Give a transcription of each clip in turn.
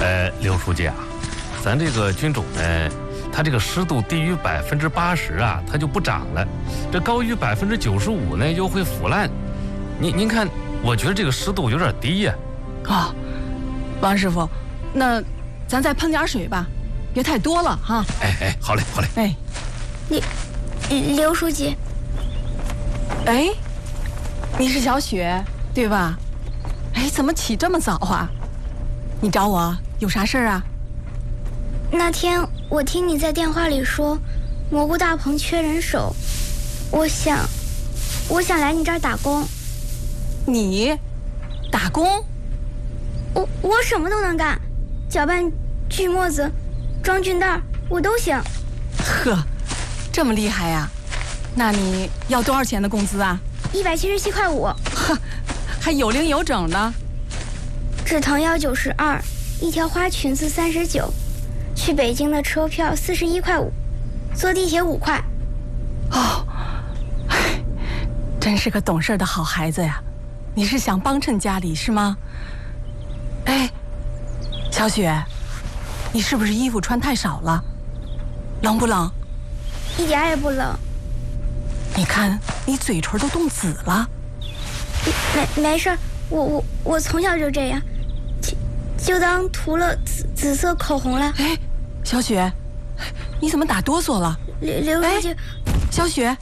刘书记啊，咱这个菌种呢，它这个湿度低于80%啊，它就不长了；这高于95%呢，又会腐烂。您看，我觉得这个湿度有点低呀。 哦，王师傅，那咱再喷点水吧，别太多了哈。 哎，好嘞。 哎， 刘书记， 哎，你是小雪对吧？哎，怎么起这么早啊？你找我有啥事儿啊？ 那天我听你在电话里说，蘑菇大棚缺人手，我想来你这儿打工。 你打工？ 我什么都能干，搅拌锯末子、装菌袋我都行。 呵，这么厉害呀？那你要多少钱的工资啊 ？177.5块。 呵，还有零有整呢。 止疼药92，一条花裙子39，去北京的车票41.5块，坐地铁5块。 哦，真是个懂事的好孩子呀！你是想帮衬家里是吗？哎，小雪，你是不是衣服穿太少了？冷不冷？ 一点也不冷。 你看你嘴唇都冻紫了。 没事，我从小就这样，就当涂了紫色口红了。 哎，小雪，你怎么打哆嗦了？ 刘书记， 小雪。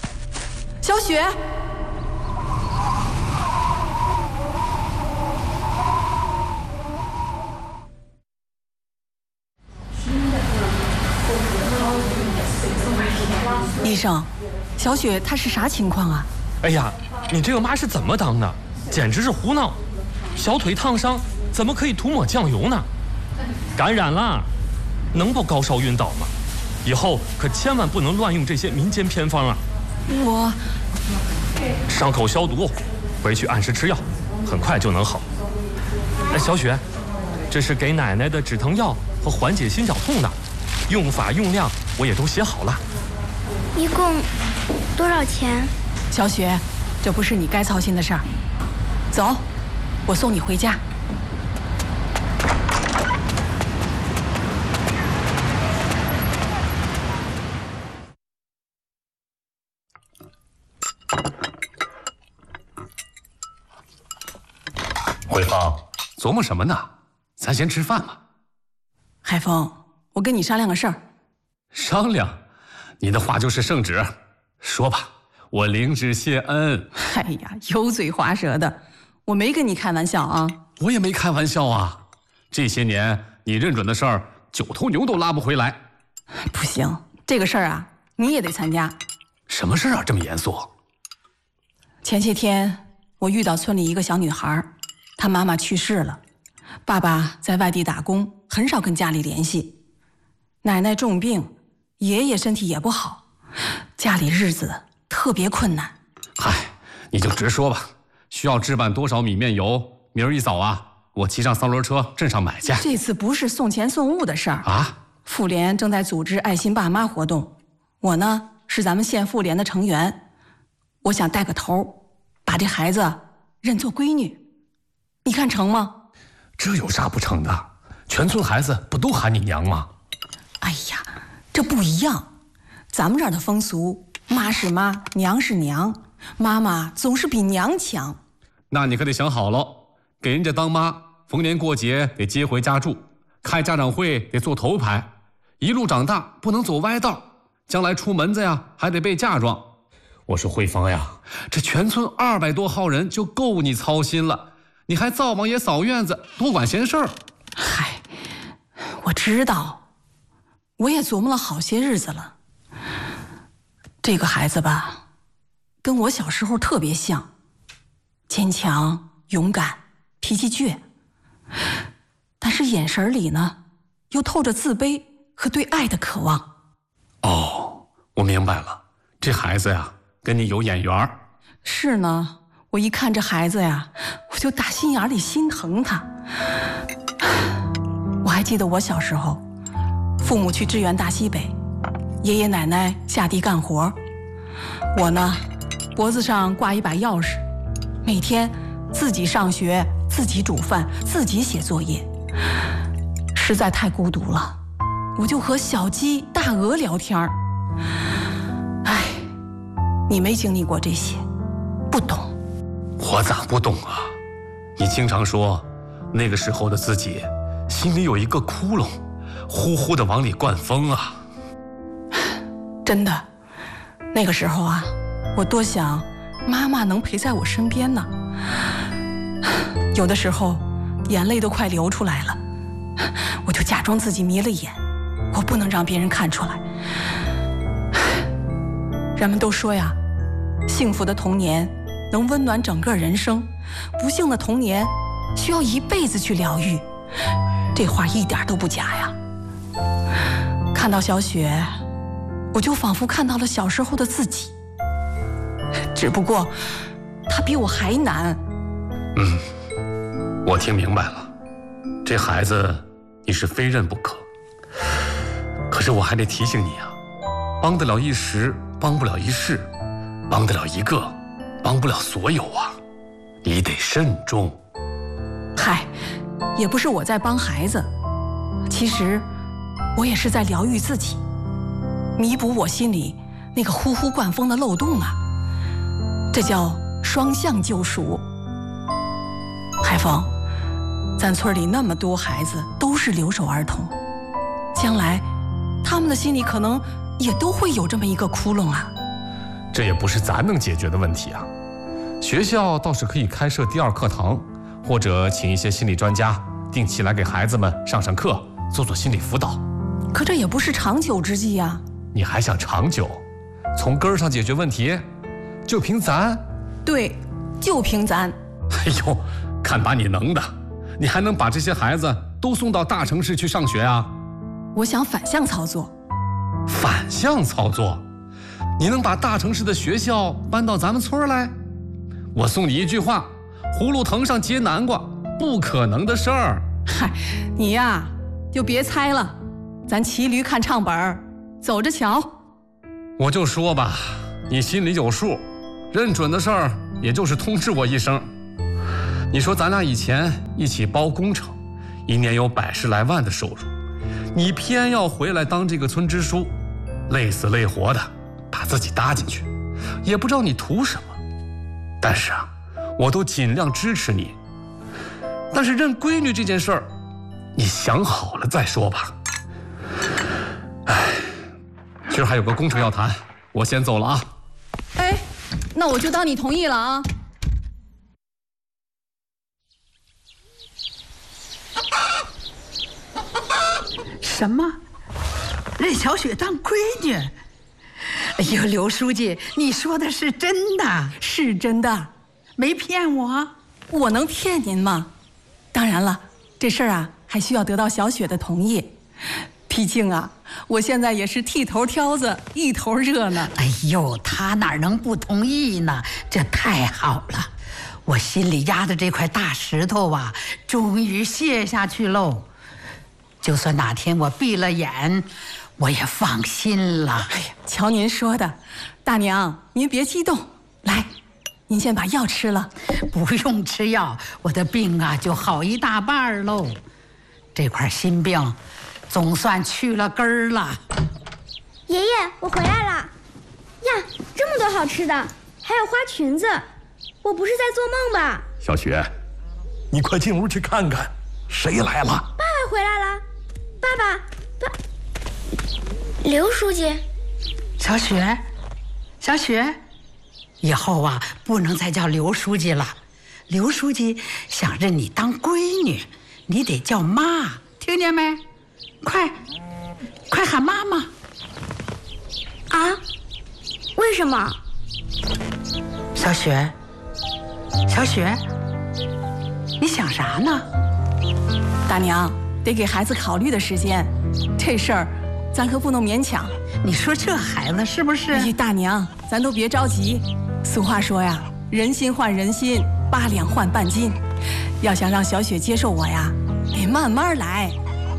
医生，小雪她是啥情况啊？ 哎呀，你这个妈是怎么当的？简直是胡闹！小腿烫伤怎么可以涂抹酱油呢？感染了，能不高烧晕倒吗？以后可千万不能乱用这些民间偏方啊！ 我伤口消毒，回去按时吃药，很快就能好。哎，小雪，这是给奶奶的止疼药和缓解心绞痛的，用法用量我也都写好了。 一共多少钱？ 小雪，这不是你该操心的事儿。走，我送你回家。 慧芳，琢磨什么呢？咱先吃饭吧。 海峰，我跟你商量个事儿。 商量？你的话就是圣旨，说吧，我领旨谢恩。 哎呀，油嘴滑舌的，我没跟你开玩笑啊。 我也没开玩笑啊。这些年你认准的事儿，9头牛都拉不回来。 不行，这个事儿啊，你也得参加。 什么事儿啊？这么严肃？ 前些天我遇到村里一个小女孩，她妈妈去世了，爸爸在外地打工，很少跟家里联系。奶奶重病，爷爷身体也不好，家里日子特别困难。 嗨，你就直说吧，需要置办多少米面油？明儿一早啊，我骑上3轮车镇上买去。 这次不是送钱送物的事儿啊。 妇联正在组织爱心爸妈活动，我呢是咱们县妇联的成员，我想带个头，把这孩子认作闺女，你看成吗？ 这有啥不成的？全村孩子不都喊你娘吗？ 哎呀，这不一样，咱们这儿的风俗，妈是妈，娘是娘，妈妈总是比娘强。 那你可得想好了，给人家当妈，逢年过节得接回家住，开家长会得坐头排，一路长大不能走歪道，将来出门子呀还得备嫁妆。我说慧芳呀，这全村200多号人就够你操心了，你还灶王爷扫院子，多管闲事儿。 嗨，我知道，我也琢磨了好些日子了。这个孩子吧，跟我小时候特别像，坚强、勇敢、脾气倔，但是眼神里呢，又透着自卑和对爱的渴望。 哦，我明白了，这孩子呀，跟你有眼缘。 是呢，我一看这孩子呀，我就打心眼里心疼他。我还记得我小时候，父母去支援大西北，爷爷奶奶下地干活，我呢，脖子上挂一把钥匙，每天自己上学，自己煮饭，自己写作业。 实在太孤独了，我就和小鸡、大鹅聊天儿。哎，你没经历过这些，不懂。 我咋不懂啊？你经常说，那个时候的自己心里有一个窟窿，呼呼的往里灌风啊。 真的，那个时候啊，我多想妈妈能陪在我身边呢。有的时候眼泪都快流出来了，我就假装自己迷了眼，我不能让别人看出来。人们都说呀，幸福的童年能温暖整个人生，不幸的童年需要一辈子去疗愈。这话一点都不假呀。看到小雪，我就仿佛看到了小时候的自己，只不过她比我还难。 我听明白了，这孩子你是非认不可。可是我还得提醒你啊，帮得了一时，帮不了一世，帮得了一个，帮不了所有啊，你得慎重。 嗨，也不是我在帮孩子，其实我也是在疗愈自己，弥补我心里那个呼呼灌风的漏洞啊，这叫双向救赎。海峰，咱村里那么多孩子都是留守儿童，将来他们的心里可能也都会有这么一个窟窿啊。 这也不是咱能解决的问题啊。学校倒是可以开设第二课堂，或者请一些心理专家定期来给孩子们上上课，做做心理辅导。 可这也不是长久之计呀。 你还想长久？从根儿上解决问题，就凭咱？ 对，就凭咱。 哎呦，看把你能的，你还能把这些孩子都送到大城市去上学啊？ 我想反向操作。 反向操作？你能把大城市的学校搬到咱们村来？我送你一句话，葫芦藤上结南瓜，不可能的事儿。 嗨，你呀就别猜了，咱骑驴看唱本儿，走着瞧。 我就说吧，你心里有数，认准的事儿也就是通知我一声。你说咱俩以前一起包工程，一年有100-10来万的收入，你偏要回来当这个村支书，累死累活的把自己搭进去，也不知道你图什么。但是啊，我都尽量支持你。但是认闺女这件事儿，你想好了再说吧。哎，今儿还有个工程要谈，我先走了啊。 哎，那我就当你同意了啊。 什么？认小雪当闺女？哎呦，刘书记，你说的是真的？ 是真的， 没骗我？ 我能骗您吗？当然了，这事儿啊还需要得到小雪的同意。毕竟啊，我现在也是剃头挑子一头热呢。 哎呦，她哪能不同意呢？这太好了，我心里压的这块大石头啊，终于卸下去喽。就算哪天我闭了眼，我也放心了。 哎呀，瞧您说的，大娘您别激动，来，您先把药吃了。 不用吃药，我的病啊就好一大半喽。这块心病总算去了根儿了。 爷爷，我回来了。呀，这么多好吃的，还有花裙子，我不是在做梦吧？ 小雪，你快进屋去看看，谁来了？ 爸爸回来了。爸，刘书记。 小雪，小雪，以后啊不能再叫刘书记了。刘书记想认你当闺女，你得叫妈，听见没？快喊妈妈。 啊？为什么？ 小雪，小雪，你想啥呢？ 大娘，得给孩子考虑的时间，这事儿咱可不能勉强。 你说这孩子是不是？ 哎，大娘，咱都别着急。俗话说呀，人心换人心，8两换半斤。要想让小雪接受我呀，得慢慢来。